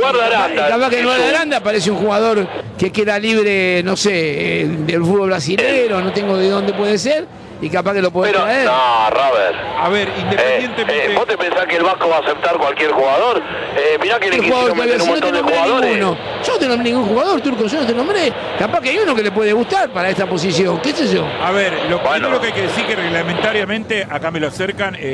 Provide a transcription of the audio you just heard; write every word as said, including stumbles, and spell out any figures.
Eduardo Aranda. Capaz que Eduardo Aranda parece un jugador que queda libre, no sé, del fútbol brasileño, no tengo de dónde puede ser. Y capaz que lo puede Pero, traer. no, Robert. A ver, independientemente... Eh, eh, ¿Vos te pensás que el Vasco va a aceptar cualquier jugador? Eh, mirá que le quisieron meter un montón de jugadores. Ninguno. Yo no te nombré ningún jugador, Turco, yo no te nombré. Capaz que hay uno que le puede gustar para esta posición, qué sé yo. A ver, lo bueno. primero que hay que decir que reglamentariamente, acá me lo acercan... Eh,